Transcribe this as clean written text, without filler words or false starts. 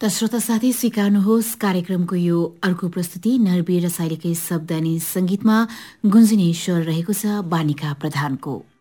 त श्रोता साथी स्वीकार्नुहोस् कार्यक्रमको यो अर्को प्रस्तुति नरबीर रसाइलीकै शब्द अनि संगीतमा गुन्जने स्वर रहेको छ बानिका प्रधानको।